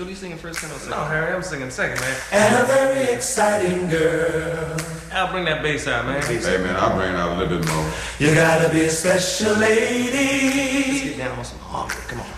you singing first or second? No, Harry, I'm singing second, man. And a very exciting girl. I'll bring that bass out, man. Hey, man, I'll bring it out a little bit more. You gotta be a special Let's lady. get down on some harmony. Come on.